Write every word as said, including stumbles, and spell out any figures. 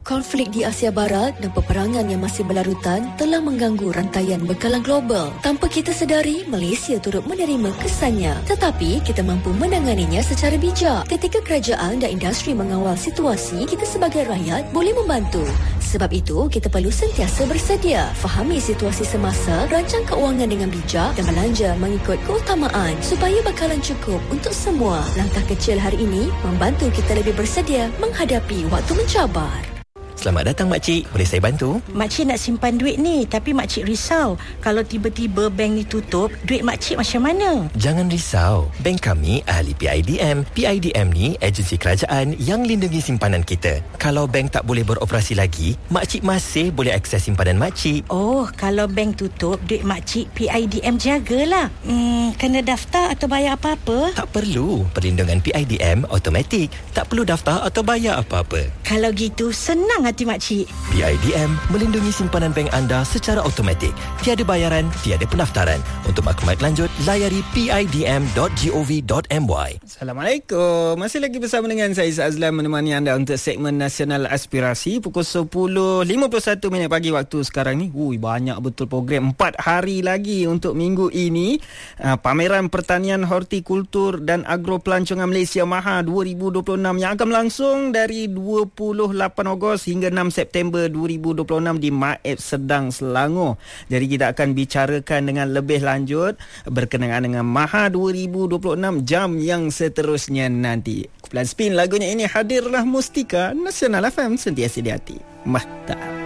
Konflik di Asia Barat dan peperangan yang masih berlarutan telah mengganggu rantaian bekalan global. Tanpa kita sedari, Malaysia turut menerima kesannya. Tetapi kita mampu menanganinya secara bijak. Ketika kerajaan dan industri mengawal situasi, kita sebagai rakyat boleh membantu. Sebab itu, kita perlu sentiasa bersedia. Fahami situasi semasa, rancang keuangan dengan bijak dan belanja mengikut keutamaan supaya bekalan cukup untuk semua. Langkah kecil hari ini membantu kita lebih bersedia menghadapi waktu mencabar. Selamat datang makcik, boleh saya bantu? Makcik nak simpan duit ni, tapi makcik risau. Kalau tiba-tiba bank ni tutup, duit makcik macam mana? Jangan risau, bank kami ahli P I D M. P I D M ni agensi kerajaan yang lindungi simpanan kita. Kalau bank tak boleh beroperasi lagi, makcik masih boleh akses simpanan makcik. Oh, kalau bank tutup, duit makcik P I D M jagalah. Hmm, kena daftar atau bayar apa-apa? Tak perlu, perlindungan P I D M automatik. Tak perlu daftar atau bayar apa-apa. Kalau gitu, senang hati makcik. P I D M melindungi simpanan bank anda secara automatik. Tiada bayaran, tiada pendaftaran. Untuk maklumat lanjut, layari p i d m dot gov dot m y. Assalamualaikum. Masih lagi bersama dengan saya Azlan menemani anda untuk segmen Nasional Aspirasi pukul sepuluh lima puluh satu minit pagi waktu sekarang ni. Ui, banyak betul program. Empat hari lagi untuk minggu ini. Uh, pameran Pertanian Hortikultur dan Agropelancongan Malaysia MAHA dua ribu dua puluh enam yang akan berlangsung dari dua puluh lapan Ogos hingga enam September dua ribu dua puluh enam di Maib Sedang, Selangor. Jadi kita akan bicarakan dengan lebih lanjut berkenaan dengan MAHA dua ribu dua puluh enam jam yang seterusnya nanti. Kumpulan Spin lagunya ini hadirlah Mustika Nasional F M sentiasa di hati. Mantap.